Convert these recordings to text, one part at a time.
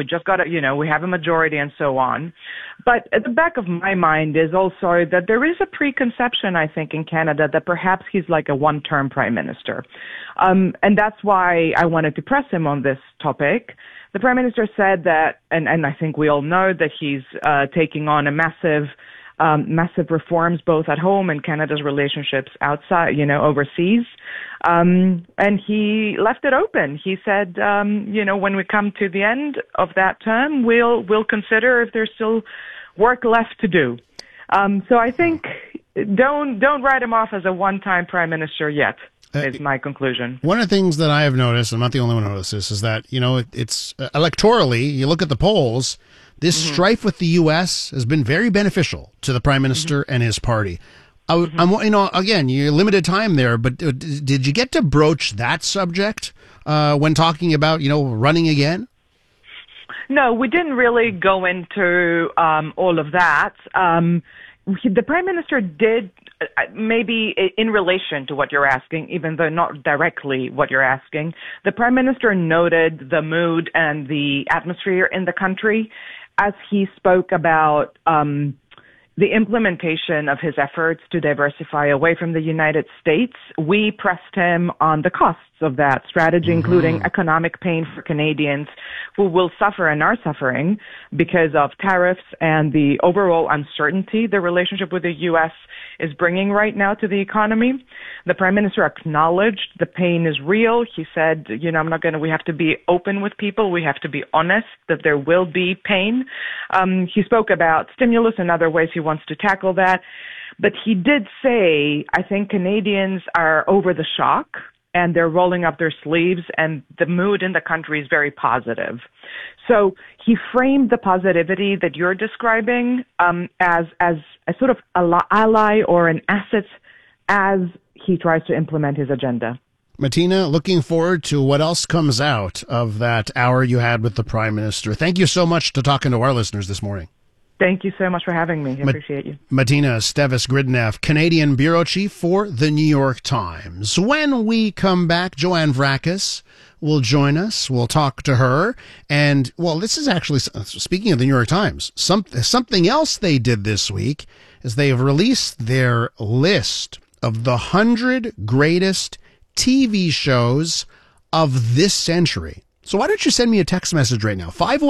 We just got we have a majority and so on. But at the back of my mind is also that there is a preconception, I think, in Canada that perhaps he's like a one-term prime minister. And that's why I wanted to press him on this topic. The prime minister said that, and I think we all know that he's taking on a massive reforms both at home and Canada's relationships outside, overseas. And he left it open. He said, when we come to the end of that term, we'll consider if there's still work left to do. So I think don't write him off as a one-time prime minister yet. Is my conclusion. One of the things that I have noticed, I'm not the only one who noticed this, is that, it's electorally, you look at the polls, this strife with the U.S. has been very beneficial to the prime minister and his party. Again, you're limited time there, but did you get to broach that subject when talking about, running again? No, we didn't really go into all of that. The prime minister did, maybe in relation to what you're asking, even though not directly what you're asking, the prime minister noted the mood and the atmosphere in the country as he spoke about the implementation of his efforts to diversify away from the United States. We pressed him on the costs of that strategy, including economic pain for Canadians who will suffer and are suffering because of tariffs and the overall uncertainty the relationship with the U.S. is bringing right now to the economy. The Prime Minister acknowledged the pain is real. He said, we have to be open with people. We have to be honest that there will be pain. He spoke about stimulus and other ways he wants to tackle that. But he did say, I think Canadians are over the shock and they're rolling up their sleeves, and the mood in the country is very positive. So he framed the positivity that you're describing as a sort of ally or an asset as he tries to implement his agenda. Martina, looking forward to what else comes out of that hour you had with the Prime Minister. Thank you so much for talking to our listeners this morning. Thank you so much for having me. I appreciate you. Martina Esteves-Gridneff, Canadian bureau chief for The New York Times. When we come back, Joanne Vracas will join us. We'll talk to her. And, this is actually, speaking of The New York Times, something else they did this week is they have released their list of the 100 greatest TV shows of this century. So why don't you send me a text message right now,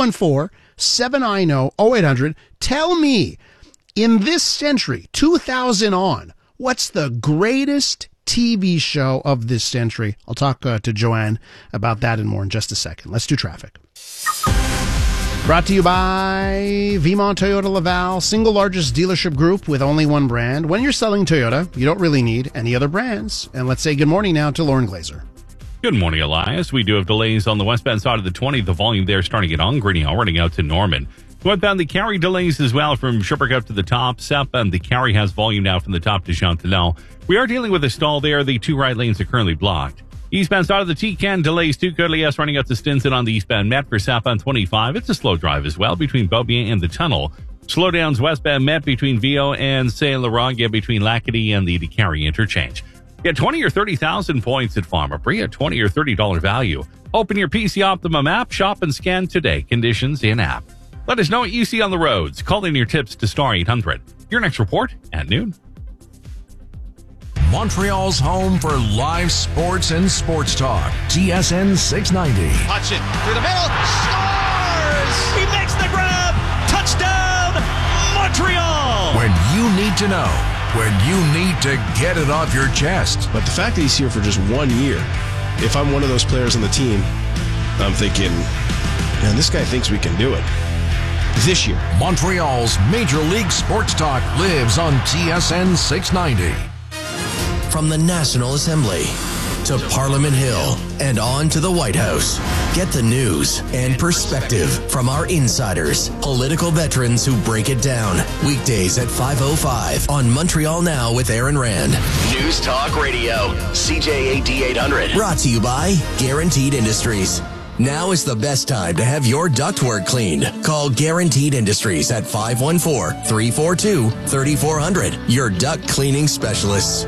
514-790-0800. Tell me, in this century, 2000 on, what's the greatest TV show of this century? I'll talk to Joanne about that and more in just a second. Let's do traffic. Brought to you by Vimont Toyota Laval, single largest dealership group with only one brand. When you're selling Toyota, you don't really need any other brands. And let's say good morning now to Lauren Glazer. Good morning, Elias. We do have delays on the westbound side of the 20. The volume there starting at Ongrenio, running out to Norman. Northbound, the Carry delays as well from Sherbrooke up to the top. Southbound, the Carry has volume now from the top to Chantilly. We are dealing with a stall there. The two right lanes are currently blocked. Eastbound side of the T-Can delays too. Courtly running out to Stinson on the eastbound Met for southbound 25. It's a slow drive as well between Beaubien and the tunnel. Slowdowns westbound Met between Vio and Saint Laurent, between Lacadie and the Carry interchange. Get 20 or 30,000 points at Pharmaprix, a $20 or $30 value. Open your PC Optimum app, shop and scan today. Conditions in app. Let us know what you see on the roads. Call in your tips to star 800. Your next report at noon. Montreal's home for live sports and sports talk. TSN 690. Hutchin through the middle. Scores! He makes the grab. Touchdown, Montreal! When you need to know. When you need to get it off your chest. But the fact that he's here for just 1 year, if I'm one of those players on the team, I'm thinking, man, this guy thinks we can do it. This year. Montreal's Major League Sports Talk lives on TSN 690. From the National Assembly to Parliament Hill and on to the White House. Get the news and perspective from our insiders, political veterans who break it down. Weekdays at 5:05 on Montreal Now with Aaron Rand. News Talk Radio, CJAD 800. Brought to you by Guaranteed Industries. Now is the best time to have your ductwork cleaned. Call Guaranteed Industries at 514-342-3400. Your duct cleaning specialists.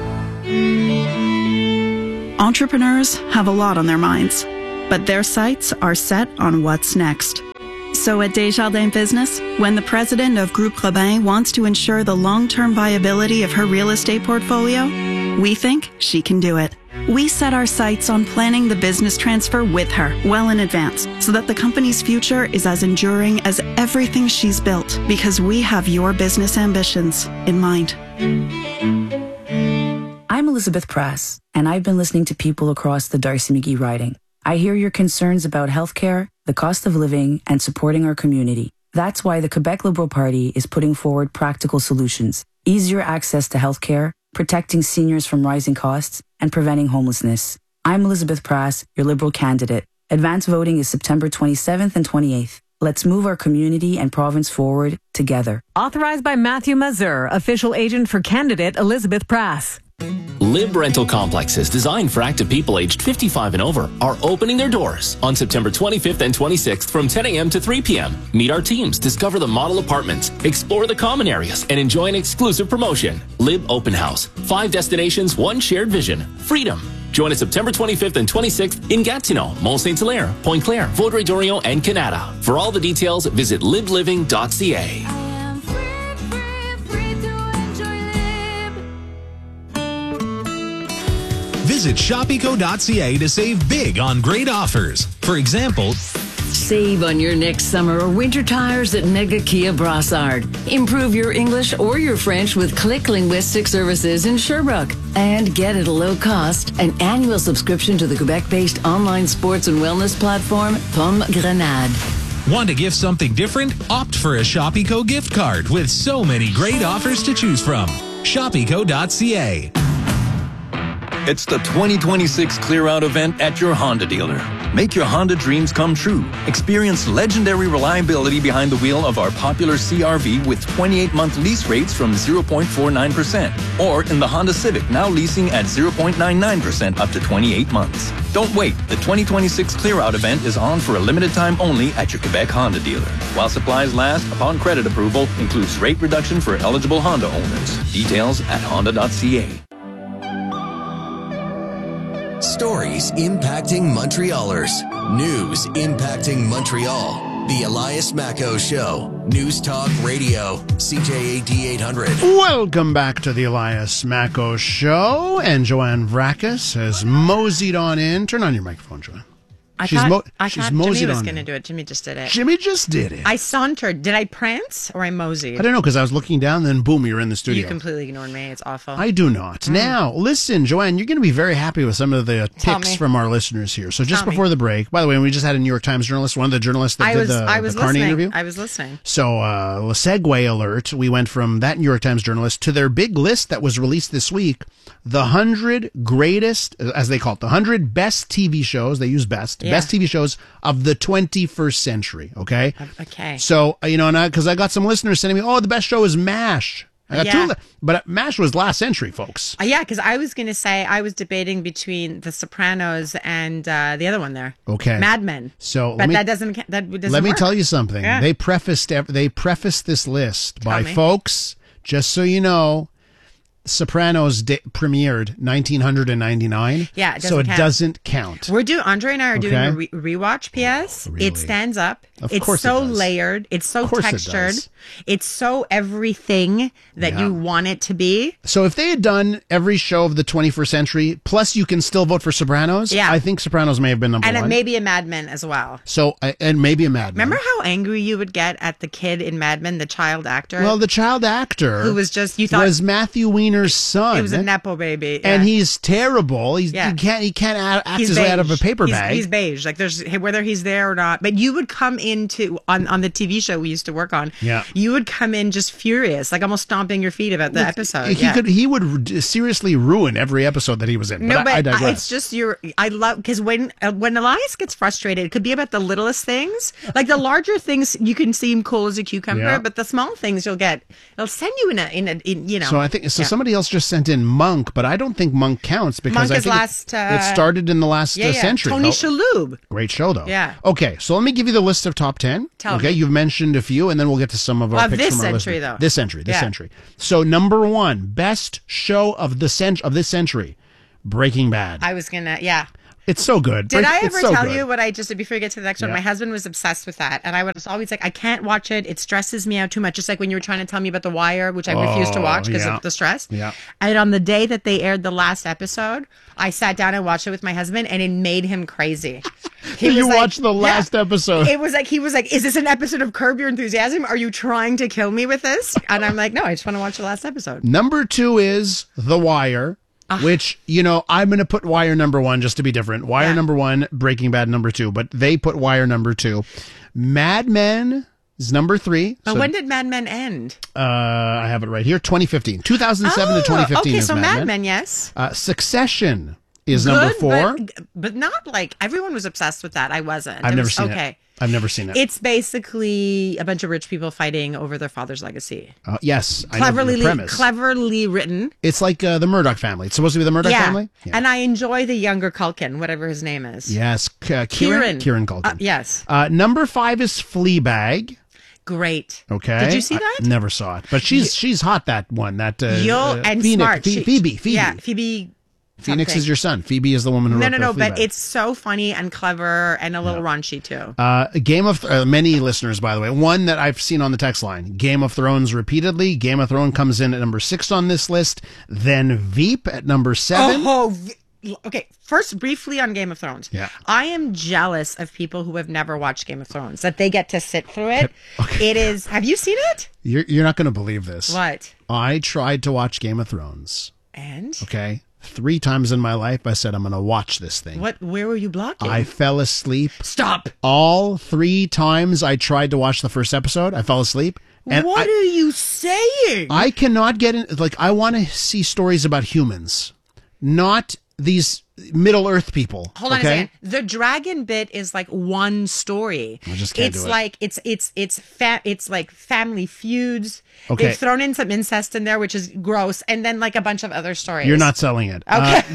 Entrepreneurs have a lot on their minds, but their sights are set on what's next. So at Desjardins Business, when the president of Groupe Robin wants to ensure the long-term viability of her real estate portfolio, we think she can do it. We set our sights on planning the business transfer with her well in advance so that the company's future is as enduring as everything she's built, because we have your business ambitions in mind. I'm Elizabeth Prass, and I've been listening to people across the Darcy McGee riding. I hear your concerns about healthcare, the cost of living, and supporting our community. That's why the Quebec Liberal Party is putting forward practical solutions: easier access to healthcare, protecting seniors from rising costs, and preventing homelessness. I'm Elizabeth Prass, your Liberal candidate. Advance voting is September 27th and 28th. Let's move our community and province forward together. Authorized by Matthew Mazur, official agent for candidate Elizabeth Prass. Lib Rental Complexes designed for active people aged 55 and over are opening their doors on September 25th and 26th from 10 a.m. to 3 p.m. Meet our teams, discover the model apartments, explore the common areas, and enjoy an exclusive promotion. Lib Open House. 5 destinations, 1 shared vision. Freedom. Join us September 25th and 26th in Gatineau, Mont-Saint-Hilaire, Pointe-Claire, Vaudreuil-Dorion, and Canada. For all the details, visit libliving.ca. Visit shopeco.ca to save big on great offers. For example, save on your next summer or winter tires at Mega Kia Brassard. Improve your English or your French with Click Linguistic Services in Sherbrooke. And get at a low cost an annual subscription to the Quebec-based online sports and wellness platform Pomme Grenade. Want to gift something different? Opt for a Shopeco gift card with so many great offers to choose from. Shopeco.ca. It's the 2026 Clear Out event at your Honda dealer. Make your Honda dreams come true. Experience legendary reliability behind the wheel of our popular CR-V with 28-month lease rates from 0.49%. Or in the Honda Civic, now leasing at 0.99% up to 28 months. Don't wait. The 2026 Clear Out event is on for a limited time only at your Quebec Honda dealer. While supplies last, upon credit approval, includes rate reduction for eligible Honda owners. Details at honda.ca. Stories impacting Montrealers. News impacting Montreal. The Elias Macco Show. News Talk Radio. CJAD 800. Welcome back to the Elias Macco Show. And Joanne Vrackus has moseyed on in. Turn on your microphone, Joanne. I thought Jimmy was going to do it. Jimmy just did it. Jimmy just did it. I sauntered. Did I prance or I moseyed? I don't know, because I was looking down, then boom, you're in the studio. You completely ignored me. It's awful. I do not. Now, listen, Joanne, you're going to be very happy with some of the picks from our listeners here. So just before the break, by the way, we just had a New York Times journalist, one of the journalists that did the Carney interview. I was listening. So, segue alert, we went from that New York Times journalist to their big list that was released this week, the 100 greatest, as they call it, the 100 best TV shows, they use best TV shows of the 21st century, okay? Okay. So, because I got some listeners sending me, the best show is MASH. I got two, but MASH was last century, folks. Yeah, because I was going to say, I was debating between The Sopranos and the other one there. Okay. Mad Men. So, that doesn't Let me tell you something. Yeah. They prefaced this list by folks, just so you know, Sopranos premiered 1999. Yeah, so it doesn't count. Andre and I are doing a rewatch. P.S. Really? It stands up. Of it's course so it does. layered. It's so textured. It's so everything that you want it to be. So if they had done every show of the 21st century, plus you can still vote for Sopranos, I think Sopranos may have been number one. And maybe a Mad Men as well. So, and maybe a Mad Men. Remember how angry you would get at the kid in Mad Men, the child actor? Well, the child actor who was just, you thought, was Matthew Weiner's son. It was a Nepo baby. Yeah. And he's terrible. He can't act his way out of a paper bag. He's beige. Like there's, whether he's there or not. But you would come into, on the TV show we used to work on, you would come in just furious, like almost stomping your feet about the episode. He would seriously ruin every episode that he was in. But I digress. It's just I love, because when Elias gets frustrated, it could be about the littlest things. Like the larger things, you can seem cool as a cucumber, but the small things it'll send you in a. So I think somebody else just sent in Monk, but I don't think Monk counts because I think it started in the last century. Tony Shalhoub. Great show though. Yeah. Okay, so let me give you the list of top 10. Tell me. You've mentioned a few, and then we'll get to some of our picks this from our century, listeners. though. This century. So number 1, best show of this century, Breaking Bad. I was gonna, It's so good. Did I It's ever so tell good. you what I just, before we get to the next one, Yeah. my husband was obsessed with that. And I was always like, I can't watch it. It stresses me out too much. Just like when you were trying to tell me about The Wire, which I refused to watch because yeah. of the stress. Yeah. And on the day that they aired the last episode, I sat down and watched it with my husband and it made him crazy. You watched the last episode. It was like, he was like, is this an episode of Curb Your Enthusiasm? Are you trying to kill me with this? And I'm like, no, I just want to watch the last episode. Number 2 is The Wire, which, I'm going to put Wire number 1 just to be different. Wire number 1, Breaking Bad number 2, but they put Wire number 2. Mad Men is number 3. But when did Mad Men end? I have it right here, 2015. 2007 to 2015 okay, is so Mad Mad Men, yes. Succession is number 4. But not like everyone was obsessed with that. I wasn't. I've It never was- seen okay. it. I've never seen it. It's basically a bunch of rich people fighting over their father's legacy. Yes, I know the premise. Cleverly written. It's like the Murdoch family. It's supposed to be the Murdoch family? Yeah. And I enjoy the younger Culkin, whatever his name is. Yes, Kieran Culkin. Yes. Number 5 is Fleabag. Great. Okay. Did you see that? I never saw it. But she's hot, that one. That and Phoenix, smart. Phoebe. Yeah, Phoebe. Phoenix something. is your son. Phoebe is the woman who wrote No, but Fleabag. it's so funny and clever and a little raunchy too. Game of many listeners, by the way. One that I've seen on the text line: Game of Thrones repeatedly. Game of Thrones comes in at number 6 on this list. Then Veep at number 7. Okay. First, briefly on Game of Thrones. Yeah. I am jealous of people who have never watched Game of Thrones that they get to sit through it. It is. Have you seen it? You're not going to believe this. What? I tried to watch Game of Thrones. And? Okay. 3 times in my life, I said, I'm going to watch this thing. Where were you blocking? I fell asleep. Stop. All 3 times I tried to watch the first episode, I fell asleep. And what are you saying? I cannot get in. Like, I want to see stories about humans, not these Middle Earth people. Hold on a second. The dragon bit is like one story. I just can't it's do it. like it's like Family Feuds. Okay. They've thrown in some incest in there, which is gross, and then like a bunch of other stories. You're not selling it. Okay.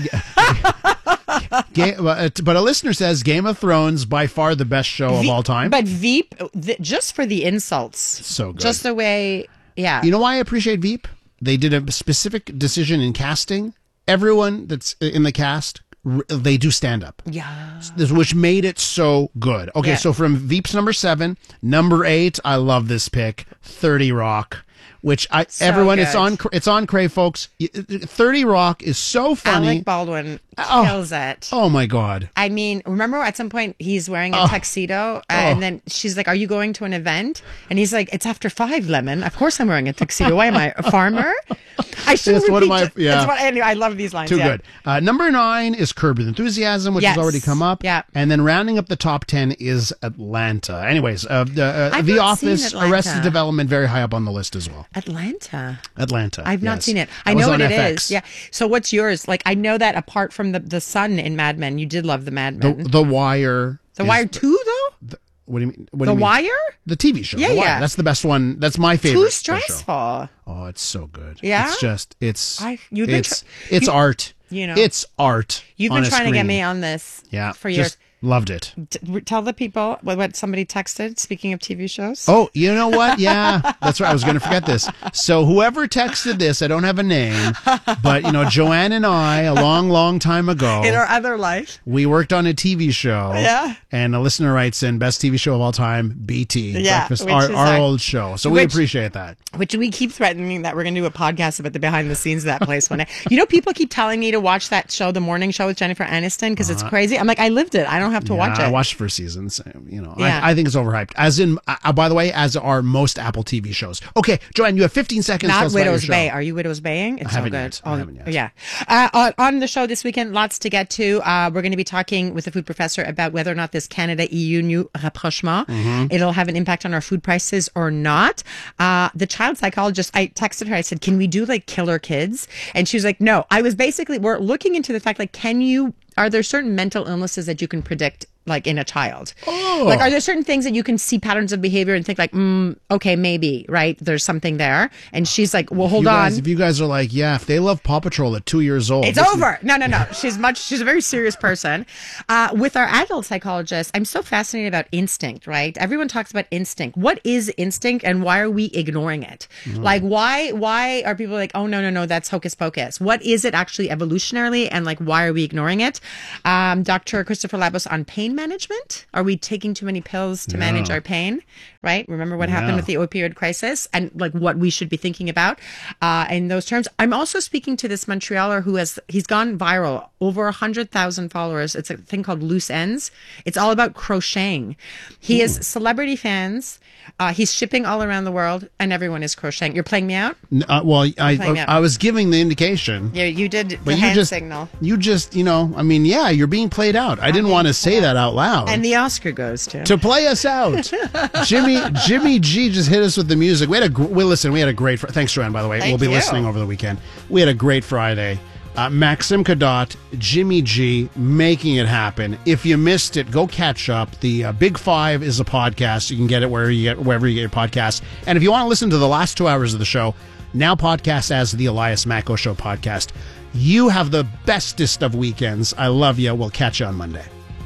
But a listener says Game of Thrones by far the best show of all time. But Veep, just for the insults, so good. Just the way, yeah. You know why I appreciate Veep? They did a specific decision in casting. Everyone that's in the cast, they do stand up. Yeah. Which made it so good. Okay, Yeah. so from Veep's number 7, number 8, I love this pick, 30 Rock. Which everyone, good. it's on Crave, folks. 30 Rock is so funny. Alec Baldwin kills it. Oh my God. I mean, remember at some point he's wearing a tuxedo and then she's like, are you going to an event? And he's like, it's after 5, Lemon. Of course I'm wearing a tuxedo. Why am I a farmer? I shouldn't It's one of repeat my- yeah. anyway, I love these lines. Too yeah. good. Number 9 is Curb Your Enthusiasm, which Yes. has already come up. Yeah. And then rounding up the top 10 is Atlanta. Anyways, I've The not seen Office, Atlanta. Arrested Development, very high up on the list as well. Atlanta. I've not seen it. I know what it is. Yeah. So what's yours? Like, I know that apart from the son in Mad Men, you did love the Mad Men. The Wire. The Wire 2, though? What do you mean? What The do you mean? Wire? The TV show. Yeah, The Wire. yeah. That's the best one. That's my favorite. Too stressful. Oh, it's so good. Yeah? It's just, it's you've been it's art. You know. It's art. You've on been a trying to get screen. me on this for years. Just loved it. Tell the people what somebody texted, speaking of TV shows. Oh, you know what? Yeah, that's right. I was going to forget this. So whoever texted this, I don't have a name, but Joanne and I, a long, long time ago, In our other life. we worked on a TV show. Yeah. And a listener writes in, best TV show of all time, BT. Yeah, Breakfast, which our is our- old show. So we which- appreciate that. Which we keep threatening that we're going to do a podcast about the behind the scenes of that place one day. People keep telling me to watch that show, The Morning Show with Jennifer Aniston, because it's crazy. I'm like, I lived it. I don't have to watch it. I watched for seasons. Yeah. I think it's overhyped. As in, by the way, as are most Apple TV shows. Okay, Joanne, you have 15 seconds. Tell Not us about your Widow's show. Bay. Are you Widow's Baying? It's so haven't good. yet. I haven't yet. Yeah. On the show this weekend, lots to get to. We're going to be talking with a food professor about whether or not this Canada-EU new rapprochement, it'll have an impact on our food prices or not. The child psychologist, I texted her, I said, can we do like killer kids? And she was like, no. We're looking into the fact, like, are there certain mental illnesses that you can predict like in a child? Oh. Like, are there certain things that you can see patterns of behavior and think like, okay, maybe, right? There's something there. And she's like, well, hold on. If you guys are like, yeah, if they love Paw Patrol at 2 years old. It's over. No. She's a very serious person. With our adult psychologist, I'm so fascinated about instinct, right? Everyone talks about instinct. What is instinct and why are we ignoring it? Like, why are people like, oh, no, that's hocus pocus? What is it actually evolutionarily? And like, why are we ignoring it? Dr. Christopher Labos on pain management. Are we taking too many pills to manage our pain? Right? Remember what happened with the opioid crisis and like what we should be thinking about in those terms. I'm also speaking to this Montrealer he's gone viral, over 100,000 followers. It's a thing called Loose Ends. It's all about crocheting. He has celebrity fans. He's shipping all around the world and everyone is crocheting. You're playing me out? I was giving the indication. Yeah, you did the hand signal. You just, you're being played out. I didn't want to say that out loud. And the Oscar goes to play us out. Jimmy G just hit us with the music. We had a great. Thanks, Joanne. By the way, we'll be listening over the weekend. We had a great Friday. Maxim Kadot, Jimmy G, making it happen. If you missed it, go catch up. The Big Five is a podcast. You can get it wherever you get your podcasts. And if you want to listen to the last 2 hours of the show, now podcast as the Elias Macko Show podcast. You have the bestest of weekends. I love you. We'll catch you on Monday.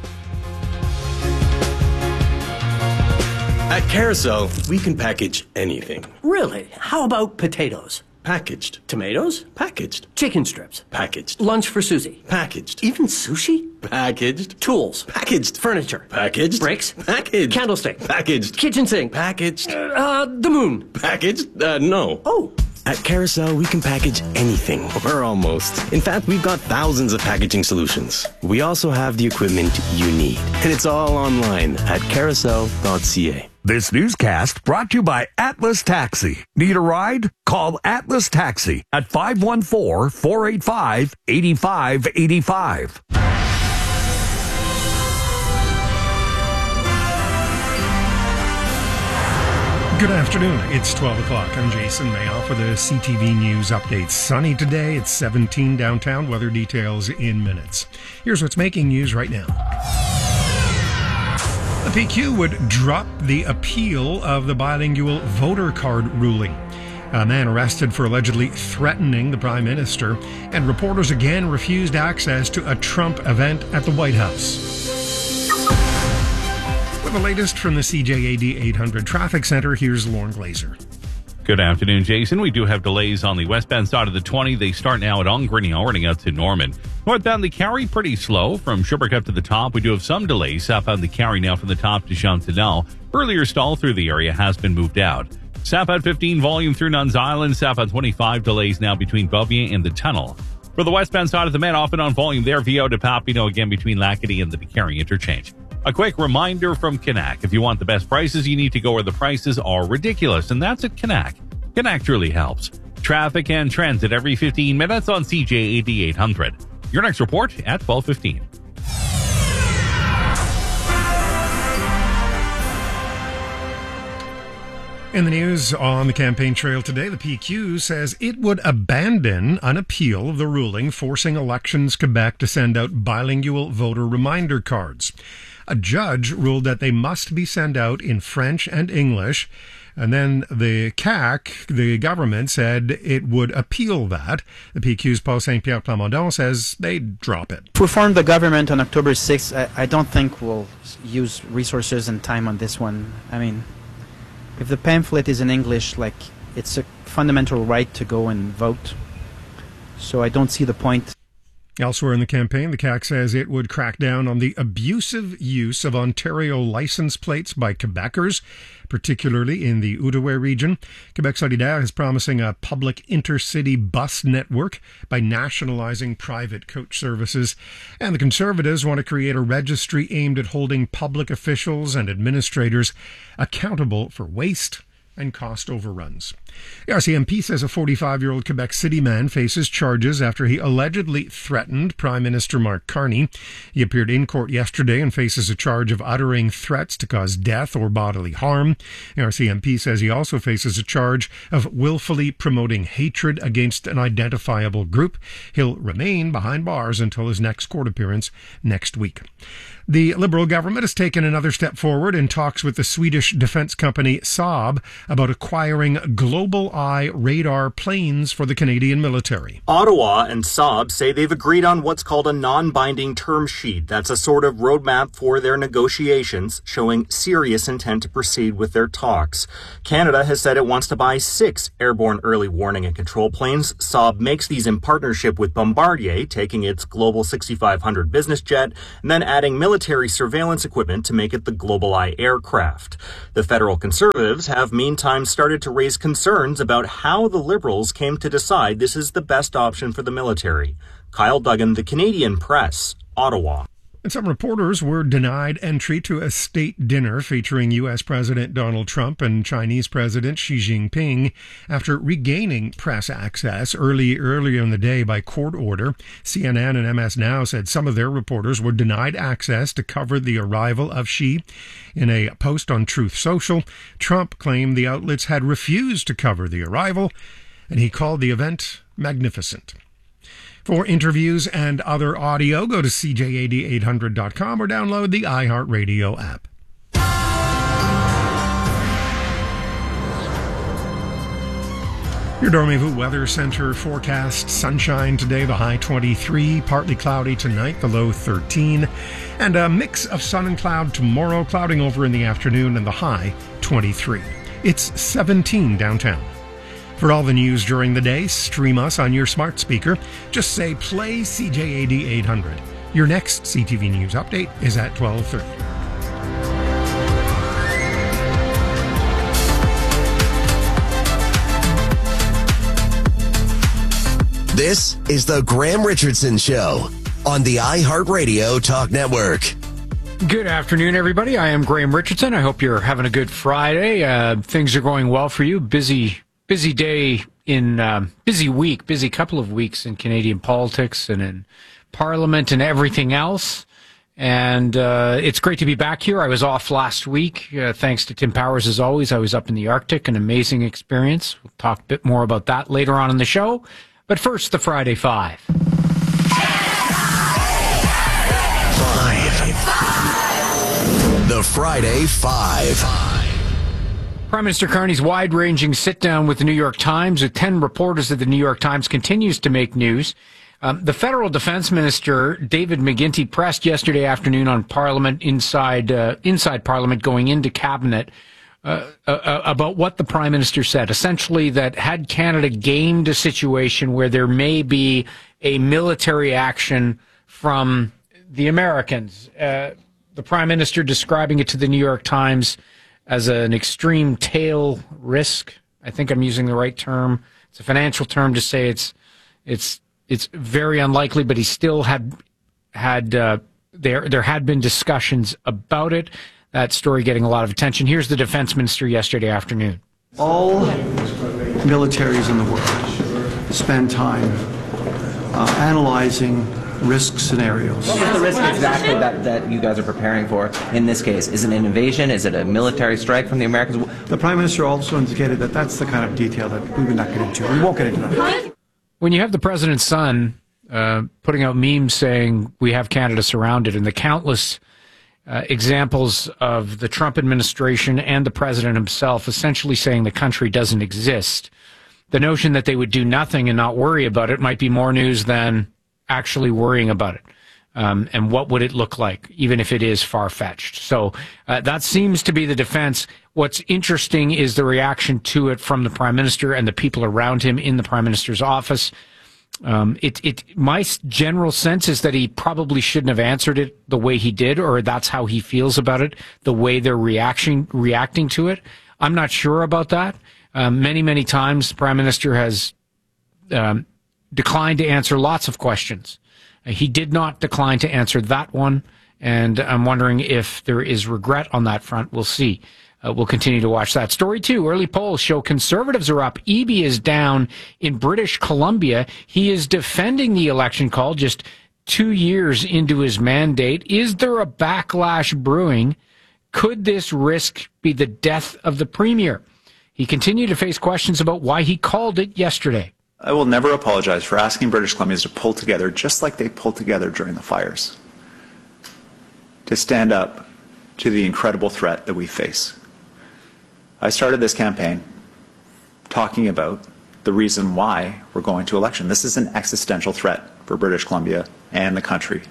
At Carousel, we can package anything. Really? How about potatoes? Packaged. Tomatoes? Packaged. Chicken strips? Packaged. Lunch for Susie? Packaged. Even sushi? Packaged. Tools? Packaged. Furniture? Packaged. Bricks? Packaged. Candlestick? Packaged. Kitchen sink? Packaged. The moon? Packaged? No. Oh. At Carousel, we can package anything, or almost. In fact, we've got thousands of packaging solutions. We also have the equipment you need. And it's all online at carousel.ca. This newscast brought to you by Atlas Taxi. Need a ride? Call Atlas Taxi at 514-485-8585. Good afternoon. It's 12 o'clock. I'm Jason Mayoff with a CTV News update. Sunny today. It's 17 downtown. Weather details in minutes. Here's what's making news right now. The PQ would drop the appeal of the bilingual voter card ruling. A man arrested for allegedly threatening the Prime Minister, and reporters again refused access to a Trump event at the White House. With the latest from the CJAD 800 Traffic Center, here's Lauren Glazer. Good afternoon, Jason. We do have delays on the westbound side of the 20. They start now at Grigny, running out to Norman. Northbound the Carry, pretty slow from Sherbrooke up to the top. We do have some delays. Southbound the Carry now from the top to Chantinal. Earlier stall through the area has been moved out. Southbound 15 volume through Nuns Island. Southbound 25 delays now between Beauvais and the tunnel. For the westbound side of the Met, off and on volume there, VO to Papineau again between Lackady and the Carry interchange. A quick reminder from Canac. If you want the best prices, you need to go where the prices are ridiculous, and that's at Canac. Canac truly helps. Traffic and transit every 15 minutes on CJAD 800. Your next report at 12:15. In the news on the campaign trail today, the PQ says it would abandon an appeal of the ruling forcing Elections Quebec to send out bilingual voter reminder cards. A judge ruled that they must be sent out in French and English, and then the CAQ, the government, said it would appeal that. The PQ's Paul Saint-Pierre Plamondon says they'd drop it. To form the government on October 6th, I don't think we'll use resources and time on this one. I mean, if the pamphlet is in English, it's a fundamental right to go and vote. So I don't see the point. Elsewhere in the campaign, the CAQ says it would crack down on the abusive use of Ontario license plates by Quebecers, particularly in the Outaouais region. Quebec Solidaire is promising a public intercity bus network by nationalizing private coach services. And the Conservatives want to create a registry aimed at holding public officials and administrators accountable for waste and cost overruns. The RCMP says a 45-year-old Quebec City man faces charges after he allegedly threatened Prime Minister Mark Carney. He appeared in court yesterday and faces a charge of uttering threats to cause death or bodily harm. The RCMP says he also faces a charge of willfully promoting hatred against an identifiable group. He'll remain behind bars until his next court appearance next week. The Liberal government has taken another step forward in talks with the Swedish defense company Saab about acquiring GlobalEye radar planes for the Canadian military. Ottawa and Saab say they've agreed on what's called a non-binding term sheet. That's a sort of roadmap for their negotiations, showing serious intent to proceed with their talks. Canada has said it wants to buy 6 airborne early warning and control planes. Saab makes these in partnership with Bombardier, taking its Global 6500 business jet, and then adding military surveillance equipment to make it the GlobalEye aircraft. The federal Conservatives have meantime started to raise concerns about how the Liberals came to decide this is the best option for the military. Kyle Duggan, The Canadian Press, Ottawa. And some reporters were denied entry to a state dinner featuring U.S. President Donald Trump and Chinese President Xi Jinping after regaining press access earlier in the day by court order. CNN and MS Now said some of their reporters were denied access to cover the arrival of Xi. In a post on Truth Social, Trump claimed the outlets had refused to cover the arrival, and he called the event magnificent. For interviews and other audio, go to CJAD800.com or download the iHeartRadio app. Your Dormez-vous Weather Center forecast: sunshine today, the high 23, partly cloudy tonight, the low 13, and a mix of sun and cloud tomorrow, clouding over in the afternoon, and the high 23. It's 17 downtown. For all the news during the day, stream us on your smart speaker. Just say, play CJAD 800. Your next CTV News update is at 12:30. This is the Graham Richardson Show on the iHeartRadio Talk Network. Good afternoon, everybody. I am Graham Richardson. I hope you're having a good Friday. Things are going well for you. Busy day busy week, busy couple of weeks in Canadian politics and in Parliament and everything else. And it's great to be back here. I was off last week, thanks to Tim Powers as always. I was up in the Arctic, an amazing experience. We'll talk a bit more about that later on in the show. But first, the Friday Five. The Friday Five. Prime Minister Carney's wide-ranging sit-down with the New York Times with 10 reporters at the New York Times continues to make news. The federal defense minister, David McGuinty, pressed yesterday afternoon on Parliament inside Parliament going into Cabinet about what the Prime Minister said. Essentially that had Canada gamed a situation where there may be a military action from the Americans, the Prime Minister describing it to the New York Times as an extreme tail risk. I think I'm using the right term. It's a financial term to say it's very unlikely, but he still had there had been discussions about it. That story getting a lot of attention. Here's the defense minister yesterday afternoon. All militaries in the world spend time analyzing risk scenarios. What was the risk exactly that you guys are preparing for in this case? Is it an invasion? Is it a military strike from the Americans? The Prime Minister also indicated that that's the kind of detail that we would not get into. We won't get into that. When you have the president's son putting out memes saying we have Canada surrounded, and the countless examples of the Trump administration and the president himself essentially saying the country doesn't exist, the notion that they would do nothing and not worry about it might be more news than actually worrying about it. And what would it look like, even if it is far-fetched? So that seems to be the defense. What's interesting is the reaction to it from the Prime Minister and the people around him in the Prime Minister's office. My general sense is that he probably shouldn't have answered it the way he did, or that's how he feels about it, the way they're reacting to it. I'm not sure about that. Many times the Prime Minister has declined to answer lots of questions. He did not decline to answer that one, and I'm wondering if there is regret on that front. We'll see. we'll continue to watch that. Story 2, early polls show Conservatives are up. Eby is down in British Columbia. He is defending the election call just 2 years into his mandate. Is there a backlash brewing? Could this risk be the death of the premier? He continued to face questions about why he called it yesterday. I will never apologize for asking British Columbians to pull together just like they pulled together during the fires, to stand up to the incredible threat that we face. I started this campaign talking about the reason why we're going to election. This is an existential threat for British Columbia and the country.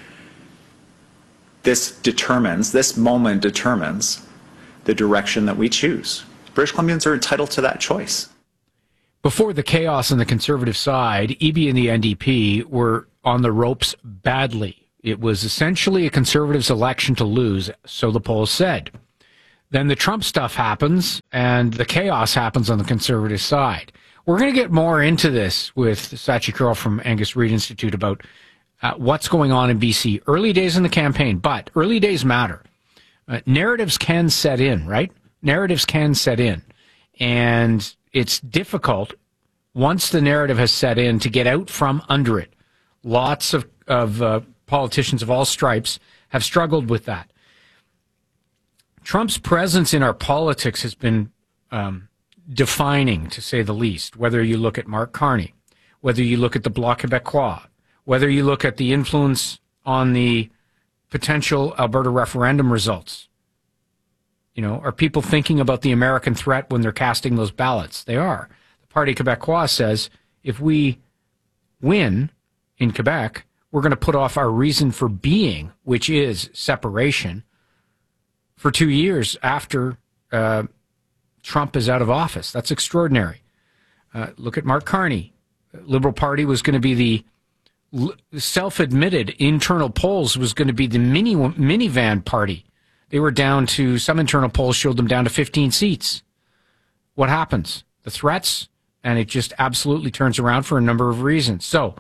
This moment determines the direction that we choose. British Columbians are entitled to that choice. Before the chaos on the Conservative side, Eby and the NDP were on the ropes badly. It was essentially a Conservatives' election to lose, so the polls said. Then the Trump stuff happens, and the chaos happens on the Conservative side. We're going to get more into this with Sachi Kurl from Angus Reid Institute about what's going on in BC. Early days in the campaign, but early days matter. Narratives can set in, right? Narratives can set in. And it's difficult, once the narrative has set in, to get out from under it. Lots of politicians of all stripes have struggled with that. Trump's presence in our politics has been defining, to say the least, whether you look at Mark Carney, whether you look at the Bloc Québécois, whether you look at the influence on the potential Alberta referendum results. You know, are people thinking about the American threat when they're casting those ballots? They are. The Parti Québécois says, if we win in Quebec, we're going to put off our reason for being, which is separation, for 2 years after Trump is out of office. That's extraordinary. Look at Mark Carney. Liberal Party was going to be the self-admitted internal polls was going to be the minivan party. They were down to, some internal polls showed them down to 15 seats. What happens? The threats, and it just absolutely turns around for a number of reasons. So,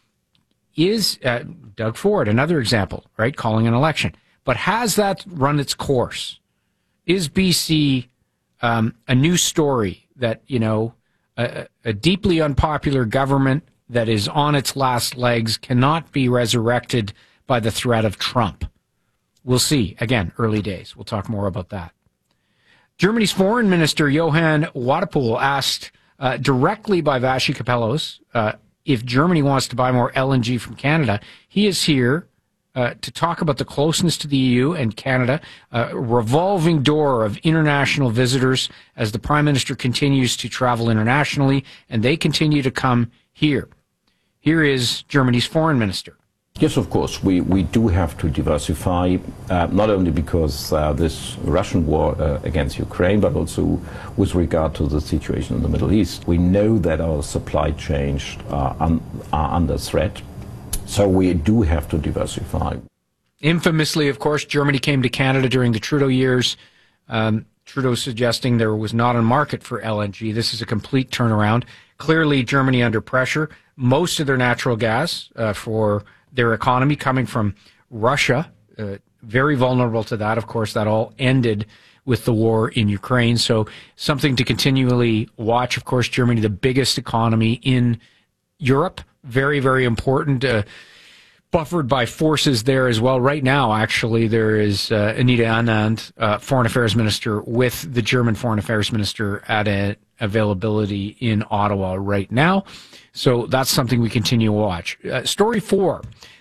is Doug Ford, another example, right, calling an election. But has that run its course? Is BC a new story that, you know, a deeply unpopular government that is on its last legs cannot be resurrected by the threat of Trump? We'll see. Again, early days. We'll talk more about that. Germany's Foreign Minister Johann Wadepool asked directly by Vassy Kapelos if Germany wants to buy more LNG from Canada. He is here to talk about the closeness to the EU and Canada, a revolving door of international visitors as the Prime Minister continues to travel internationally, and they continue to come here. Here is Germany's Foreign Minister. Yes, of course. We do have to diversify, not only because this Russian war against Ukraine, but also with regard to the situation in the Middle East. We know that our supply chains are under threat, so we do have to diversify. Infamously, of course, Germany came to Canada during the Trudeau years. Trudeau suggesting there was not a market for LNG. This is a complete turnaround. Clearly, Germany under pressure. Most of their natural gas for their economy coming from Russia, very vulnerable to that. Of course, that all ended with the war in Ukraine. So something to continually watch. Of course, Germany, the biggest economy in Europe, very, very important, buffered by forces there as well. Right now, actually, there is Anita Anand, Foreign Affairs Minister, with the German Foreign Affairs Minister at an availability in Ottawa right now. So that's something we continue to watch. Story 4,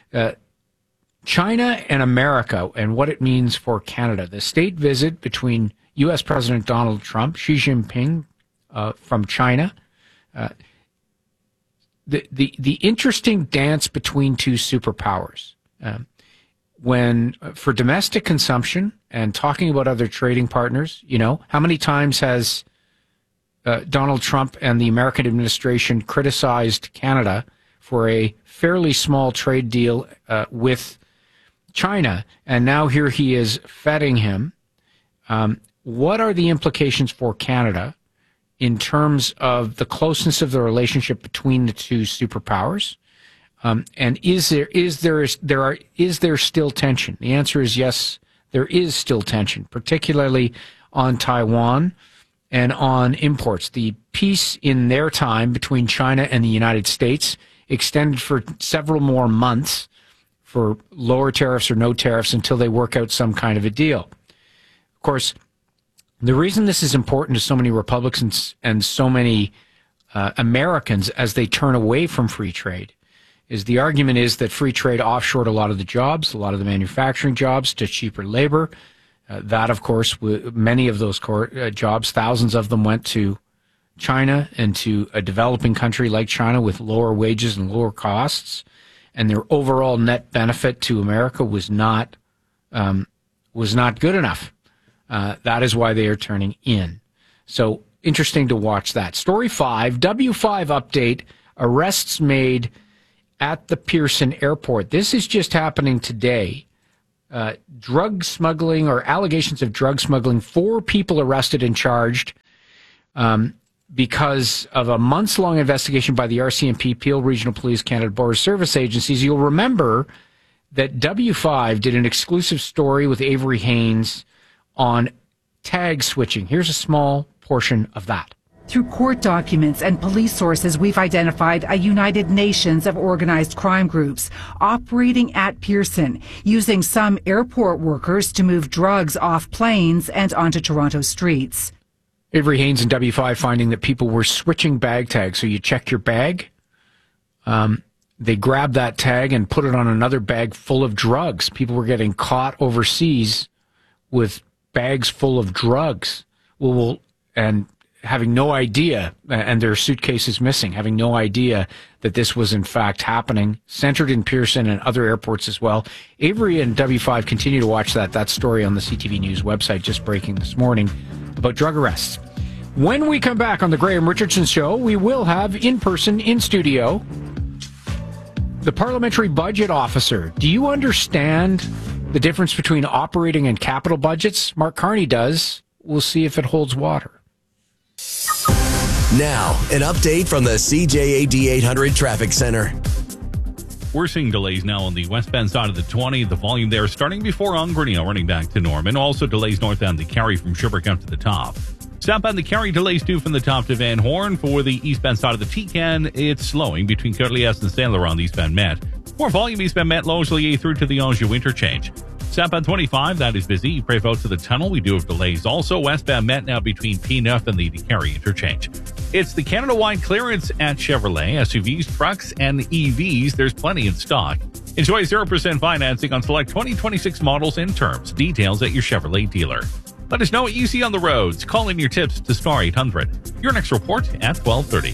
China and America and what it means for Canada. The state visit between U.S. President Donald Trump, Xi Jinping from China. The interesting dance between two superpowers. When for domestic consumption and talking about other trading partners, you know, how many times has Donald Trump and the American administration criticized Canada for a fairly small trade deal with China, and now here he is feting him. What are the implications for Canada in terms of the closeness of the relationship between the two superpowers? And is there still tension? The answer is yes, there is still tension, particularly on Taiwan and on imports. The peace in their time between China and the United States extended for several more months for lower tariffs or no tariffs until they work out some kind of a deal. Of course, the reason this is important to so many Republicans and so many Americans as they turn away from free trade is the argument is that free trade offshored a lot of the jobs, a lot of the manufacturing jobs to cheaper labor. That, of course, many of those jobs, thousands of them went to China and to a developing country like China with lower wages and lower costs. And their overall net benefit to America was not good enough. That is why they are turning in. So interesting to watch that. Story 5, W5 update, arrests made at the Pearson Airport. This is just happening today. Drug smuggling or allegations of drug smuggling. 4 people arrested and charged because of a months-long investigation by the RCMP, Peel Regional Police, Canada Border Service agencies. You'll remember that W5 did an exclusive story with Avery Haynes on tag switching. Here's a small portion of that. Through court documents and police sources, we've identified a United Nations of organized crime groups operating at Pearson, using some airport workers to move drugs off planes and onto Toronto streets. Avery Haynes and W5 finding that people were switching bag tags. So you check your bag, they grab that tag and put it on another bag full of drugs. People were getting caught overseas with bags full of drugs. And having no idea, and their suitcases missing, having no idea that this was in fact happening, centered in Pearson and other airports as well. Avery and W5 continue to watch that story on the CTV News website, just breaking this morning, about drug arrests. When we come back on the Graham Richardson Show, we will have in person, in studio, the Parliamentary Budget Officer. Do you understand the difference between operating and capital budgets? Mark Carney does. We'll see if it holds water. Now, an update from the CJAD 800 Traffic Center. We're seeing delays now on the westbound side of the 20. The volume there starting before Ongrenio, running back to Norman. Also delays northbound the Carry from Sherbrooke up to the top. Southbound the Carry delays too from the top to Van Horn. For the eastbound side of the Tecan, it's slowing between Côte-Liesse and Saint Laurent on the eastbound Met. More volume eastbound Met, Longueuil through to the Anjou interchange. Southbound 25, that is busy. Prévost to the tunnel, we do have delays. Also, westbound Met now between P9 and the Carry interchange. It's the Canada-wide clearance at Chevrolet. SUVs, trucks, and EVs, there's plenty in stock. Enjoy 0% financing on select 2026 models and terms. Details at your Chevrolet dealer. Let us know what you see on the roads. Call in your tips to Star 800. Your next report at 12:30.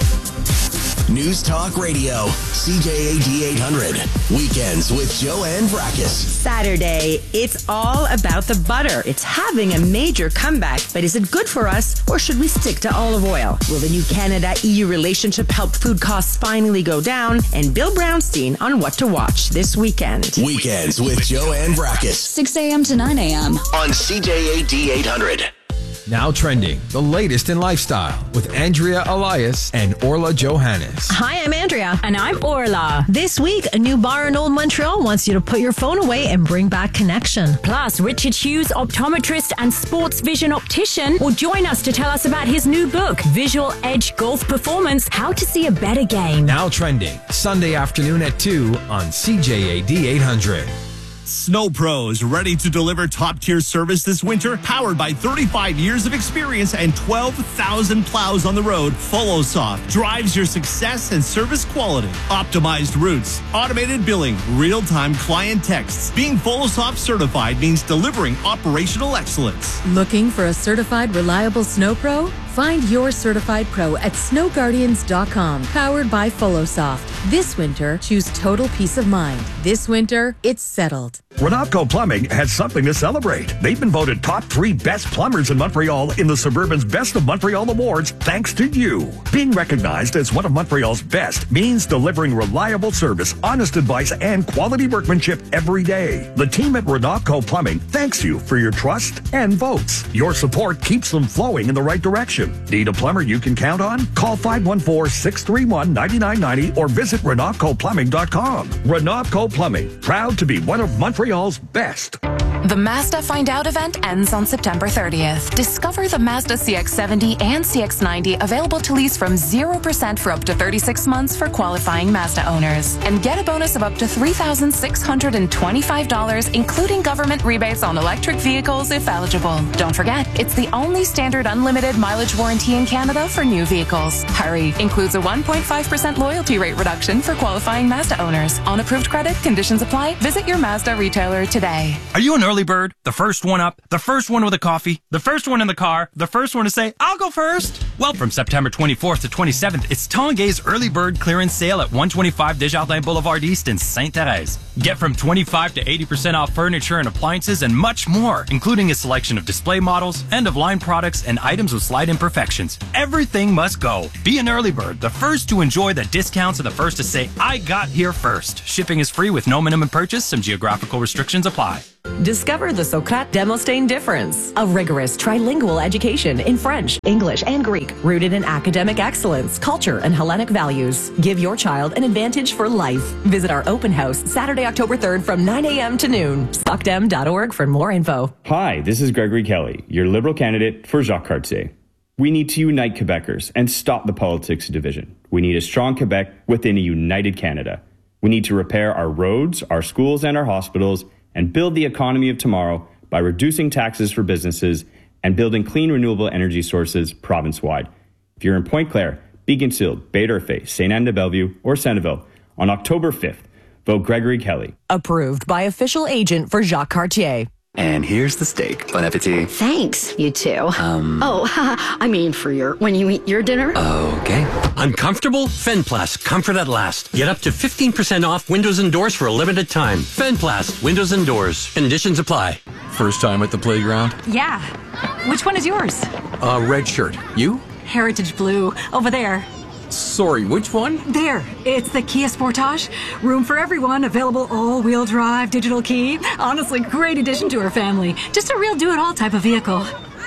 News Talk Radio, CJAD 800. Weekends with Joanne Vrackus. Saturday, it's all about the butter. It's having a major comeback, but is it good for us, or should we stick to olive oil? Will the new Canada-EU relationship help food costs finally go down? And Bill Brownstein on what to watch this weekend. Weekends with Joanne Vrackus. 6 a.m. to 9 a.m. on CJAD 800. Now trending, the latest in lifestyle with Andrea Elias and Orla Johannes. Hi, I'm Andrea. And I'm Orla. This week, a new bar in Old Montreal wants you to put your phone away and bring back connection. Plus, Richard Hughes, optometrist and sports vision optician, will join us to tell us about his new book, Visual Edge Golf Performance, How to See a Better Game. Now trending, Sunday afternoon at 2 on CJAD 800. Snow Pros, ready to deliver top-tier service this winter? Powered by 35 years of experience and 12,000 plows on the road, FollowSoft drives your success and service quality. Optimized routes, automated billing, real-time client texts. Being FollowSoft certified means delivering operational excellence. Looking for a certified, reliable Snow Pro? Find your certified pro at snowguardians.com. Powered by FollowSoft. This winter, choose total peace of mind. This winter, it's settled. Renatco Plumbing has something to celebrate. They've been voted top 3 best plumbers in Montreal in the Suburban's Best of Montreal Awards thanks to you. Being recognized as one of Montreal's best means delivering reliable service, honest advice, and quality workmanship every day. The team at Renatco Plumbing thanks you for your trust and votes. Your support keeps them flowing in the right direction. Need a plumber you can count on? Call 514-631-9990 or visit RenatcoPlumbing.com. Renatco Plumbing, proud to be one of Montreal's best. The Mazda Find Out event ends on September 30th. Discover the Mazda CX-70 and CX-90 available to lease from 0% for up to 36 months for qualifying Mazda owners. And get a bonus of up to $3,625, including government rebates on electric vehicles if eligible. Don't forget, it's the only standard unlimited mileage warranty in Canada for new vehicles. Hurry! Includes a 1.5% loyalty rate reduction for qualifying Mazda owners. On approved credit, conditions apply. Visit your Mazda retailer today. Are you an early bird? The first one up? The first one with a coffee? The first one in the car? The first one to say, I'll go first? Well, from September 24th to 27th, it's Tanguay's early bird clearance sale at 125 Desjardins Boulevard East in Sainte-Thérèse. Get from 25 to 80% off furniture and appliances and much more, including a selection of display models, end-of-line products, and items with slight imperfections. Everything must go. Be an early bird, the first to enjoy the discounts and the first to say, I got here first. Shipping is free with no minimum purchase. Some geographical restrictions apply. Discover the Socrate Demosthene difference. A rigorous trilingual education in French, English, and Greek, rooted in academic excellence, culture, and Hellenic values. Give your child an advantage for life. Visit our open house Saturday, October 3rd from 9 a.m. to noon. SocDem.org for more info. Hi, this is Gregory Kelly, your Liberal candidate for Jacques Cartier. We need to unite Quebecers and stop the politics of division. We need a strong Quebec within a united Canada. We need to repair our roads, our schools, and our hospitals, and build the economy of tomorrow by reducing taxes for businesses and building clean renewable energy sources province-wide. If you're in Pointe-Claire, Beaconsfield, Baie-D'Urfé, Sainte-Anne-de-Bellevue, or Centreville, on October 5th, vote Gregory Kelly. Approved by official agent for Jacques Cartier. And here's the steak. Bon appetit. Thanks, you two. I mean for when you eat your dinner. Okay. Uncomfortable? Fenplast, comfort at last. Get up to 15% off windows and doors for a limited time. Fenplast, windows and doors. Conditions apply. First time at the playground? Yeah. Which one is yours? Red shirt. You? Heritage Blue. Over there. Sorry, which one? There. It's the Kia Sportage. Room for everyone. Available all-wheel drive, digital key. Honestly, great addition to our family. Just a real do-it-all type of vehicle.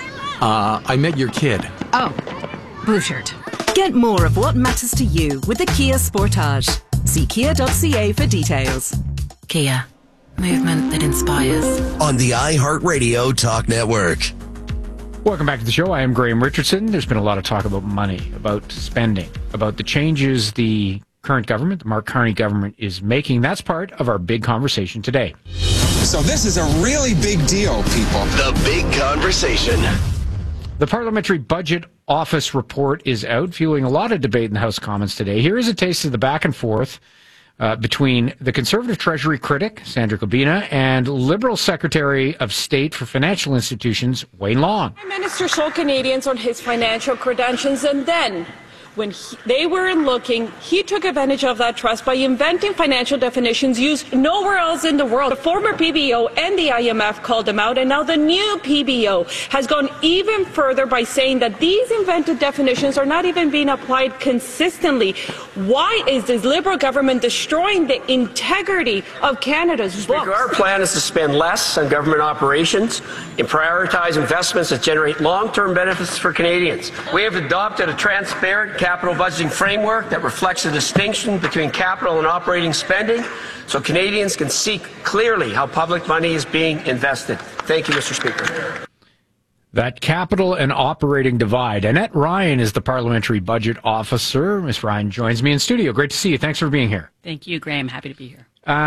I met your kid. Oh. Blue shirt. Get more of what matters to you with the Kia Sportage. See kia.ca for details. Kia. Movement that inspires. On the iHeartRadio Talk Network. Welcome back to the show. I am Graham Richardson. There's been a lot of talk about money, about spending, about the changes the current government, the Mark Carney government, is making. That's part of our big conversation today. So this is a really big deal, people. The Big Conversation. The Parliamentary Budget Office report is out, fueling a lot of debate in the House Commons today. Here is a taste of the back and forth between the Conservative Treasury critic, Sandra Kubina, and Liberal Secretary of State for Financial Institutions, Wayne Long. Prime Minister showed Canadians on his financial credentials, and then, when they weren't looking, he took advantage of that trust by inventing financial definitions used nowhere else in the world. The former PBO and the IMF called him out, and now the new PBO has gone even further by saying that these invented definitions are not even being applied consistently. Why is this Liberal government destroying the integrity of Canada's books? Speaker, our plan is to spend less on government operations and prioritize investments that generate long-term benefits for Canadians. We have adopted a transparent capital budgeting framework that reflects the distinction between capital and operating spending so Canadians can see clearly how public money is being invested. Thank you, Mr. Speaker. That capital and operating divide. Annette Ryan is the Parliamentary Budget Officer. Ms. Ryan joins me in studio. Great to see you. Thanks for being here. Thank you, Graham. Happy to be here.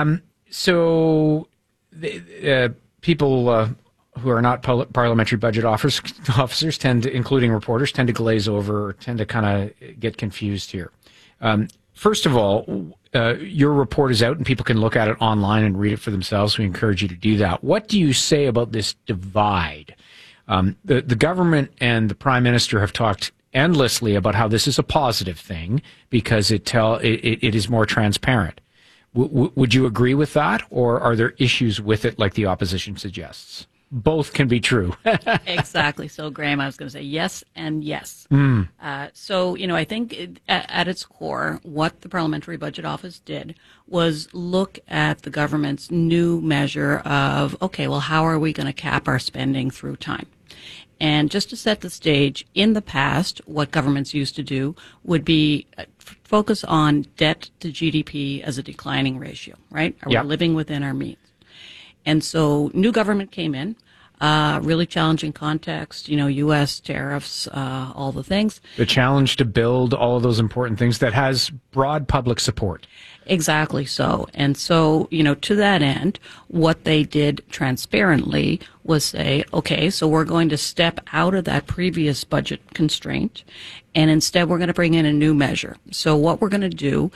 People who are not parliamentary budget officers tend to, including reporters, tend to glaze over, tend to kind of get confused here. First of all, your report is out and people can look at it online and read it for themselves. We encourage you to do that. What do you say about this divide? The government and the Prime Minister have talked endlessly about how this is a positive thing because it is more transparent. Would you agree with that, or are there issues with it like the opposition suggests? Both can be true. Exactly. So, Graham, I was going to say yes and yes. So, I think at its core, what the Parliamentary Budget Office did was look at the government's new measure of, okay, well, how are we going to cap our spending through time? And just to set the stage, in the past, what governments used to do would be focus on debt to GDP as a declining ratio, right? Are we living within our means? And so new government came in, really challenging context, U.S. tariffs, all the things. The challenge to build all of those important things that has broad public support. Exactly so. And so, to that end, what they did transparently was say, okay, so we're going to step out of that previous budget constraint, and instead we're going to bring in a new measure. So what we're going to do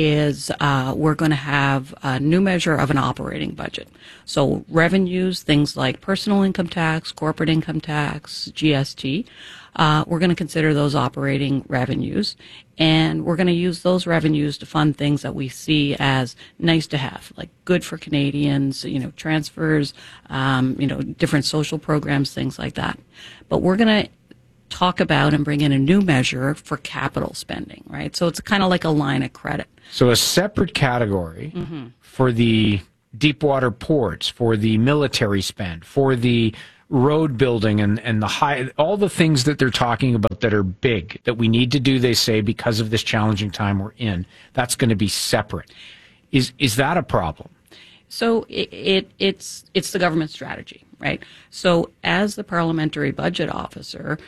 is we're going to have a new measure of an operating budget. So revenues, things like personal income tax, corporate income tax, GST, we're going to consider those operating revenues, and we're going to use those revenues to fund things that we see as nice to have, like good for Canadians, transfers, different social programs, things like that. But we're going to talk about and bring in a new measure for capital spending, right? So it's kind of like a line of credit. So a separate category for the deep water ports, for the military spend, for the road building and the all the things that they're talking about that are big, that we need to do, they say, because of this challenging time we're in. That's going to be separate. Is that a problem? So it's the government strategy, right? So as the parliamentary budget officer,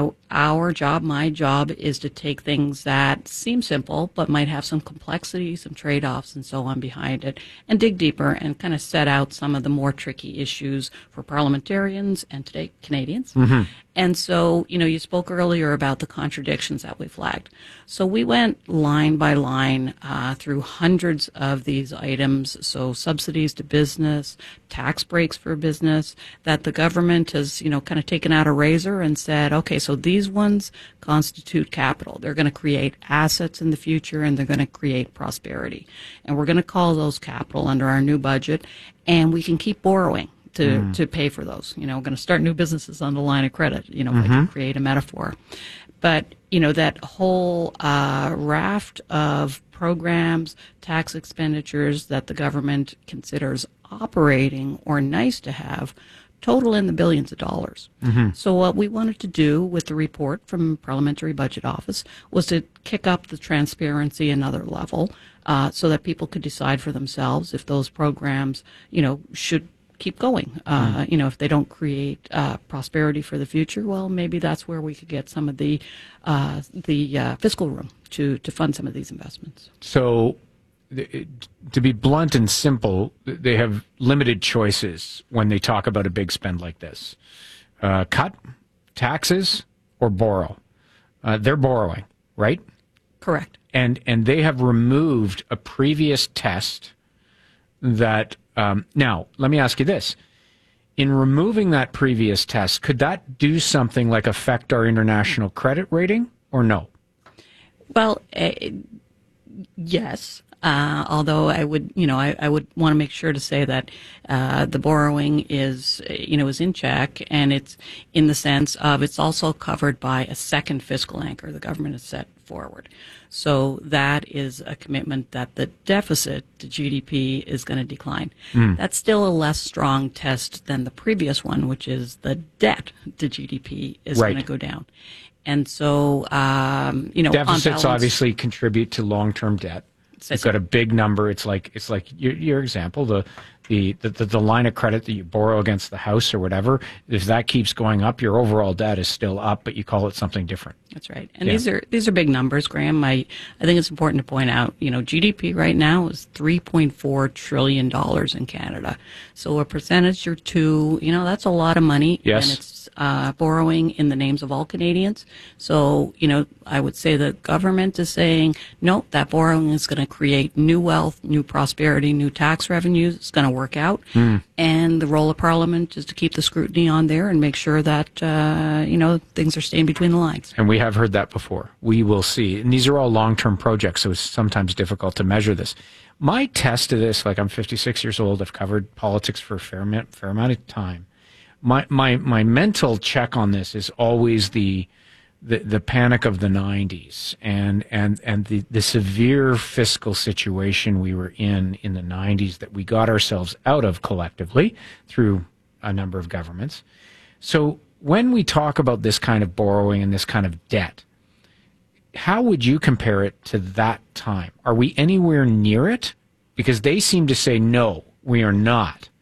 our job, my job, is to take things that seem simple but might have some complexity, some trade-offs and so on behind it, and dig deeper and kind of set out some of the more tricky issues for parliamentarians and today Canadians. And so, you spoke earlier about the contradictions that we flagged. So we went line by line through hundreds of these items. So subsidies to business, tax breaks for business, that the government has, kind of taken out a razor and said, okay, so these ones constitute capital. They're going to create assets in the future, and they're going to create prosperity. And we're going to call those capital under our new budget, and we can keep borrowing to pay for those. We're going to start new businesses on the line of credit, if I can create a metaphor. But, that whole raft of programs, tax expenditures that the government considers operating or nice to have, total in the billions of dollars. So what we wanted to do with the report from Parliamentary Budget Office was to kick up the transparency another level so that people could decide for themselves if those programs, should keep going. If they don't create prosperity for the future, well, maybe that's where we could get some of the fiscal room to fund some of these investments. So, to be blunt and simple, they have limited choices when they talk about a big spend like this. Cut taxes or borrow. They're borrowing, right? Correct. And they have removed a previous test that... now, let me ask you this. In removing that previous test, could that do something like affect our international credit rating or no? Well, yes. Although I would, I would want to make sure to say that the borrowing is in check, and it's in the sense of it's also covered by a second fiscal anchor the government has set forward. So that is a commitment that the deficit to GDP is going to decline. That's still a less strong test than the previous one, which is the debt to GDP is going to go down. And so, deficits obviously contribute to long-term debt. You've got a big number. It's like your example, the line of credit that you borrow against the house or whatever. If that keeps going up, your overall debt is still up, but you call it something different. That's right. And these are big numbers, Graham. I think it's important to point out, GDP right now is $3.4 trillion in Canada. So a percentage or two, that's a lot of money. Yes. And it's borrowing in the names of all Canadians. So, I would say the government is saying, no, that borrowing is going to create new wealth, new prosperity, new tax revenues. It's going to work out. And the role of Parliament is to keep the scrutiny on there and make sure that, things are staying between the lines. And we have heard that before. We will see. And these are all long-term projects, so it's sometimes difficult to measure this. My test of this, I'm 56 years old. I've covered politics for a fair amount of time. My mental check on this is always the panic of the 90s and the severe fiscal situation we were in the 90s that we got ourselves out of collectively through a number of governments. So when we talk about this kind of borrowing and this kind of debt, how would you compare it to that time? Are we anywhere near it? Because they seem to say, no, we are not.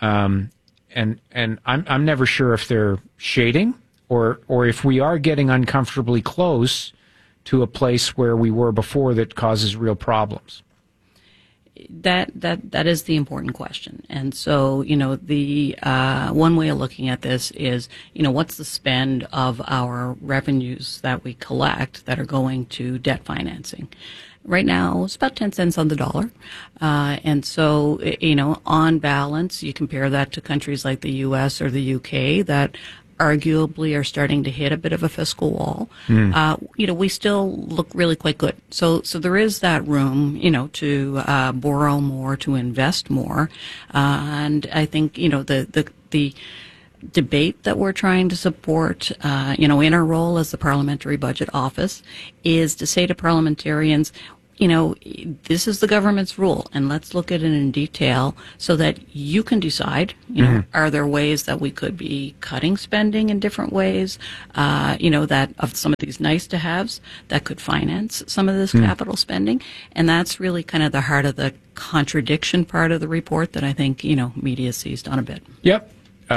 and I'm never sure if they're shading or if we are getting uncomfortably close to a place where we were before that causes real problems. That is the important question. And so, the one way of looking at this is, what's the spend of our revenues that we collect that are going to debt financing? Right now, it's about 10 cents on the dollar. And so, on balance, you compare that to countries like the U.S. or the U.K. that arguably are starting to hit a bit of a fiscal wall. We still look really quite good. So there is that room, to borrow more, to invest more. And I think, the debate that we're trying to support, in our role as the Parliamentary Budget Office is to say to parliamentarians, this is the government's rule, and let's look at it in detail so that you can decide, are there ways that we could be cutting spending in different ways, that of some of these nice-to-haves that could finance some of this capital spending. And that's really kind of the heart of the contradiction part of the report that I think, media seized on a bit. Yep.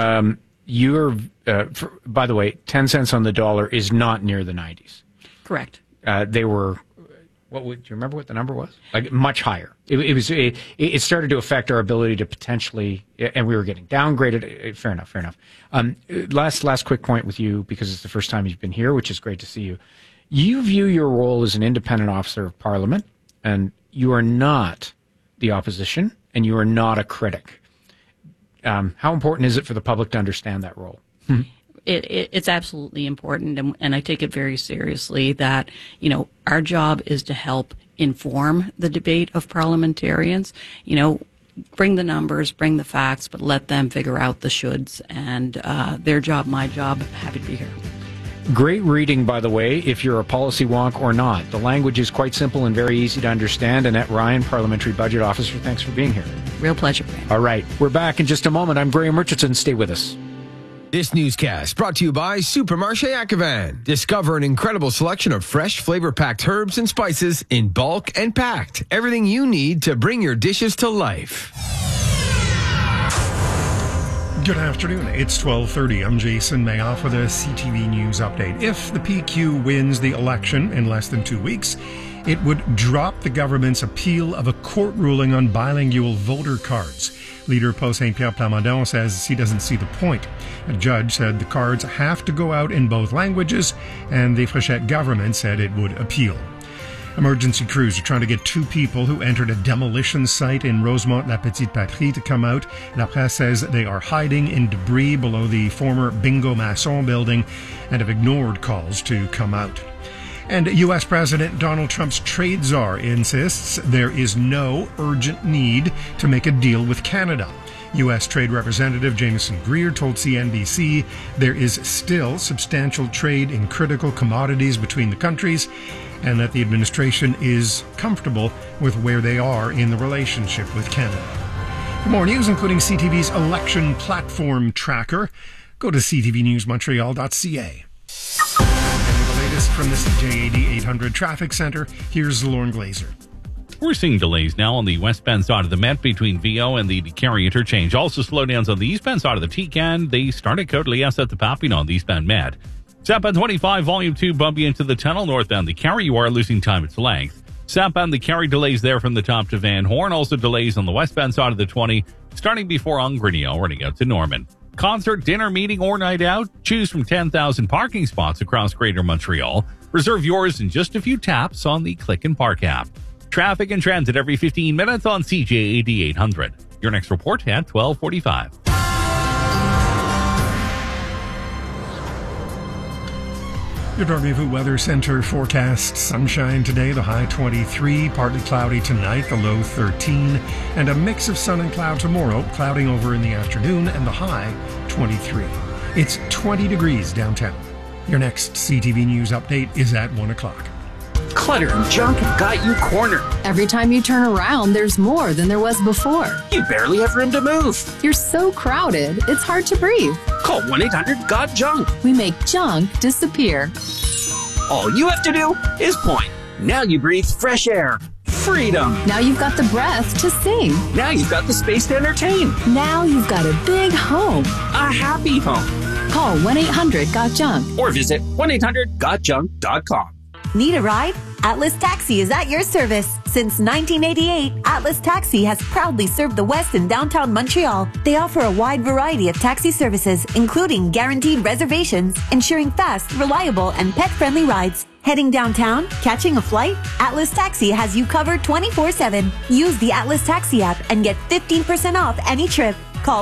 By the way, 10 cents on the dollar is not near the 90s. Correct. They were... do you remember what the number was? Like much higher. It started to affect our ability to potentially, and we were getting downgraded. Fair enough. Last quick point with you, because it's the first time you've been here, which is great to see you. You view your role as an independent officer of Parliament, and you are not the opposition, and you are not a critic. How important is it for the public to understand that role? It's absolutely important, and I take it very seriously that, our job is to help inform the debate of parliamentarians, bring the numbers, bring the facts, but let them figure out the shoulds, and their job, my job, happy to be here. Great reading, by the way, if you're a policy wonk or not. The language is quite simple and very easy to understand. Annette Ryan, Parliamentary Budget Officer, thanks for being here. Real pleasure. All right, we're back in just a moment. I'm Graham Richardson. Stay with us. This newscast brought to you by Supermarché Ackervan. Discover an incredible selection of fresh, flavor-packed herbs and spices in bulk and packed. Everything you need to bring your dishes to life. Good afternoon. It's 12:30. I'm Jason Mayoff with a CTV News update. If the PQ wins the election in less than 2 weeks, it would drop the government's appeal of a court ruling on bilingual voter cards. Leader Paul Saint-Pierre Plamondon says he doesn't see the point. A judge said the cards have to go out in both languages, and the Fréchette government said it would appeal. Emergency crews are trying to get 2 people who entered a demolition site in Rosemont-la-Petite-Patrie to come out. La Presse says they are hiding in debris below the former Bingo Masson building and have ignored calls to come out. And U.S. President Donald Trump's trade czar insists there is no urgent need to make a deal with Canada. U.S. Trade Representative Jameson Greer told CNBC there is still substantial trade in critical commodities between the countries and that the administration is comfortable with where they are in the relationship with Canada. For more news, including CTV's election platform tracker, go to ctvnewsmontreal.ca. From the CJAD 800 Traffic Center, here's Lauren Glazer. We're seeing delays now on the westbound side of the Met between VO and the Carey interchange. Also slowdowns on the eastbound side of the TCAN. They start at Côte-Liesse at the Papillon on the eastbound Met. Southbound 25, Volume 2, bumpy into the tunnel. Northbound the Carey, you are losing time its length. Southbound the Carey, delays there from the top to Van Horn. Also delays on the westbound side of the 20, starting before Ongrenio, running out to Norman. Concert, dinner, meeting, or night out? Choose from 10,000 parking spots across Greater Montreal. Reserve yours in just a few taps on the Click and Park app. Traffic and transit every 15 minutes on CJAD 800. Your next report at 12:45. Your Rendezvous Weather Center forecast sunshine today, the high 23, partly cloudy tonight, the low 13, and a mix of sun and cloud tomorrow, clouding over in the afternoon, and the high 23. It's 20 degrees downtown. Your next CTV News update is at 1 o'clock. Clutter and junk have got you cornered. Every time you turn around, there's more than there was before. You barely have room to move. You're so crowded, it's hard to breathe. Call 1-800-GOT-JUNK. We make junk disappear. All you have to do is point. Now you breathe fresh air. Freedom. Now you've got the breath to sing. Now you've got the space to entertain. Now you've got a big home. A happy home. Call 1-800-GOT-JUNK. Or visit 1-800-GOTJUNK.com. Need a ride? Atlas Taxi is at your service. Since 1988, Atlas Taxi has proudly served the West and downtown Montreal. They offer a wide variety of taxi services, including guaranteed reservations, ensuring fast, reliable, and pet-friendly rides. Heading downtown? Catching a flight? Atlas Taxi has you covered 24/7. Use the Atlas Taxi app and get 15% off any trip. Call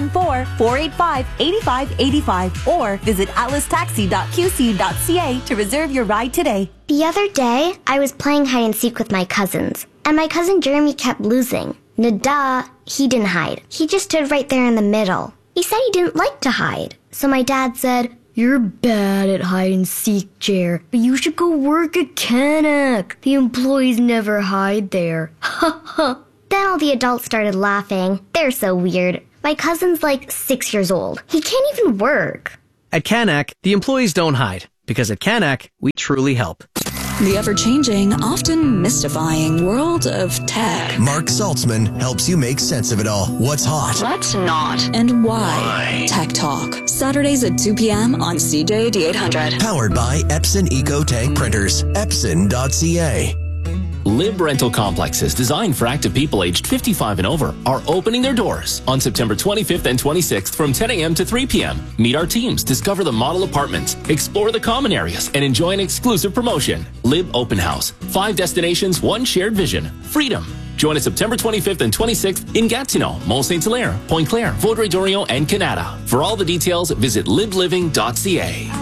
514-485-8585 or visit atlastaxi.qc.ca to reserve your ride today. The other day, I was playing hide and seek with my cousins, and my cousin Jeremy kept losing. Nada, he didn't hide. He just stood right there in the middle. He said he didn't like to hide. So my dad said, "You're bad at hide and seek, Jer, but you should go work at Canuck. The employees never hide there." Ha ha. Then all the adults started laughing. They're so weird. My cousin's like 6 years old. He can't even work. At Canuck, the employees don't hide, because at Canuck, we truly help. The ever-changing, often mystifying world of tech. Mark Saltzman helps you make sense of it all. What's hot? What's not? And why? Tech Talk. Saturdays at 2 p.m. on CJAD 800. Powered by Epson EcoTank Printers. Epson.ca. Lib Rental Complexes designed for active people aged 55 and over are opening their doors on September 25th and 26th from 10 a.m. to 3 p.m. Meet our teams, discover the model apartments, explore the common areas, and enjoy an exclusive promotion. Lib Open House. 5 destinations, 1 shared vision. Freedom. Join us September 25th and 26th in Gatineau, Mont Saint-Hilaire, Pointe-Claire, Vaudreuil-Dorion, and Canada. For all the details, visit libliving.ca.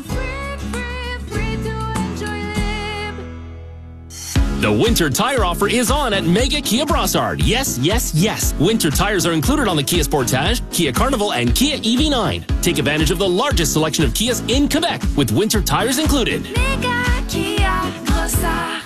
The winter tire offer is on at Mega Kia Brossard. Yes, yes, yes. Winter tires are included on the Kia Sportage, Kia Carnival, and Kia EV9. Take advantage of the largest selection of Kias in Quebec with winter tires included. Mega Kia Brossard.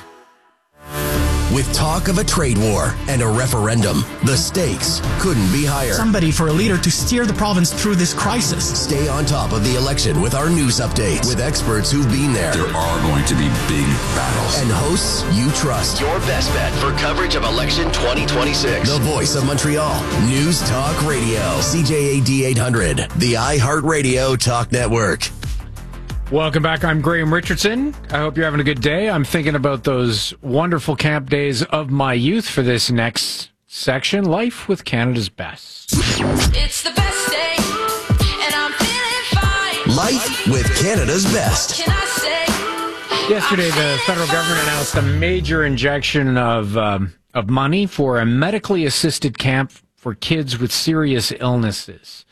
With talk of a trade war and a referendum, the stakes couldn't be higher. Somebody for a leader to steer the province through this crisis. Stay on top of the election with our news updates with experts who've been there. There are going to be big battles. And hosts you trust. Your best bet for coverage of election 2026. The voice of Montreal. News Talk Radio. CJAD 800. The iHeartRadio Talk Network. Welcome back. I'm Graham Richardson. I hope you're having a good day. I'm thinking about those wonderful camp days of my youth for this next section, Life with Canada's Best. It's the best day, and I'm feeling fine. Life with Canada's Best. Can I say? Yesterday, the federal government announced a major injection of money for a medically assisted camp for kids with serious illnesses.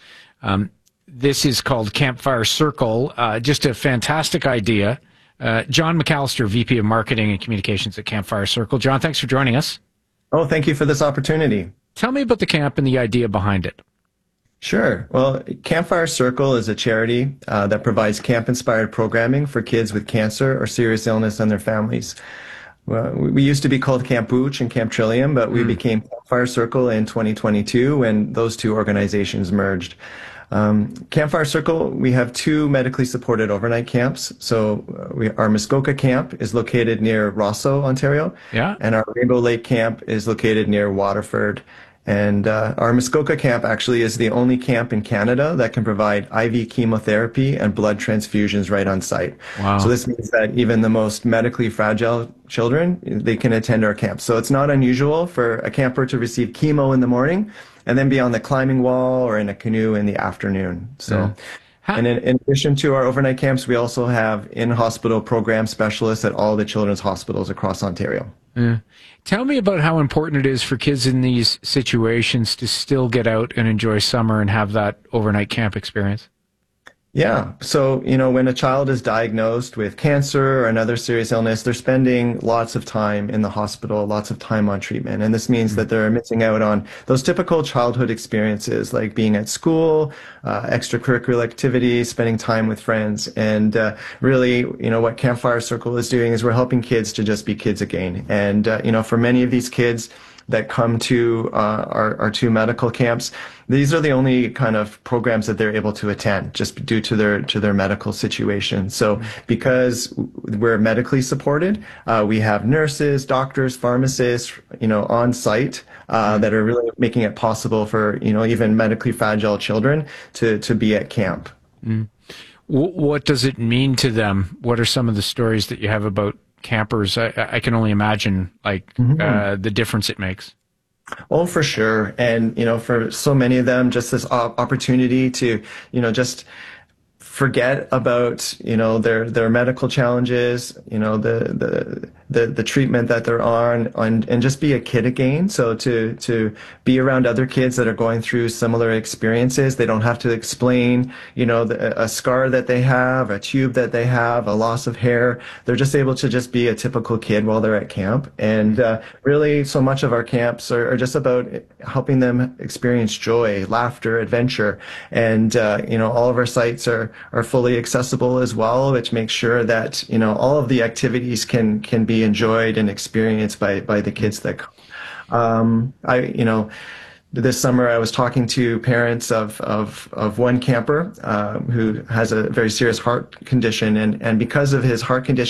This is called Campfire Circle. Just a fantastic idea. John McAllister, VP of Marketing and Communications at Campfire Circle. John, thanks for joining us. Oh, thank you for this opportunity. Tell me about the camp and the idea behind it. Sure. Well, Campfire Circle is a charity that provides camp-inspired programming for kids with cancer or serious illness and their families. Well, we used to be called Camp Booch and Camp Trillium, but we became Campfire Circle in 2022 when those two organizations merged. Campfire Circle, we have 2 medically supported overnight camps. So our Muskoka camp is located near Rosso, Ontario. Yeah. And our Rainbow Lake camp is located near Waterford. And our Muskoka camp actually is the only camp in Canada that can provide IV chemotherapy and blood transfusions right on site. Wow. So this means that even the most medically fragile children, they can attend our camp. So it's not unusual for a camper to receive chemo in the morning and then be on the climbing wall or in a canoe in the afternoon. So, and in addition to our overnight camps, we also have in-hospital program specialists at all the children's hospitals across Ontario. Tell me about how important it is for kids in these situations to still get out and enjoy summer and have that overnight camp experience. Yeah. So, when a child is diagnosed with cancer or another serious illness, they're spending lots of time in the hospital, lots of time on treatment. And this means that they're missing out on those typical childhood experiences like being at school, extracurricular activities, spending time with friends. And really, what Campfire Circle is doing is we're helping kids to just be kids again. And, for many of these kids, that come to our two medical camps, these are the only kind of programs that they're able to attend just due to their medical situation. So because we're medically supported, we have nurses, doctors, pharmacists, on site that are really making it possible for, even medically fragile children to be at camp. What does it mean to them? What are some of the stories that you have about campers? I can only imagine the difference it makes. Oh, for sure. And, for so many of them, just this opportunity to, just forget about, their medical challenges, the treatment that they're on, and just be a kid again. So to be around other kids that are going through similar experiences, they don't have to explain, a scar that they have, a tube that they have, a loss of hair. They're just able to just be a typical kid while they're at camp. And really, so much of our camps are just about helping them experience joy, laughter, adventure. And, all of our sites are fully accessible as well, which makes sure that, all of the activities can be enjoyed and experienced by the kids that come. This summer I was talking to parents of one camper who has a very serious heart condition, and because of his heart condition,